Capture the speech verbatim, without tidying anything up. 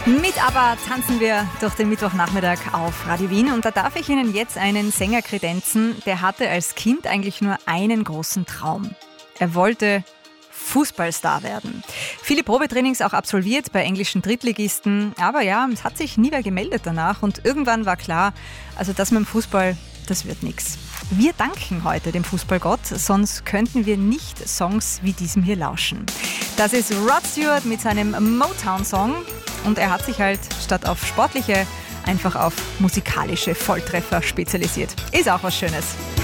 Mit ABBA tanzen wir durch den Mittwochnachmittag auf Radio Wien und da darf ich Ihnen jetzt einen Sänger kredenzen, der hatte als Kind eigentlich nur einen großen Traum. Er wollte Fußballstar werden. Viele Probetrainings auch absolviert bei englischen Drittligisten, aber ja, es hat sich nie wer gemeldet danach und irgendwann war klar, also das mit dem Fußball, das wird nichts. Wir danken heute dem Fußballgott, sonst könnten wir nicht Songs wie diesem hier lauschen. Das ist Rod Stewart mit seinem Motown-Song und er hat sich halt statt auf sportliche einfach auf musikalische Volltreffer spezialisiert. Ist auch was Schönes.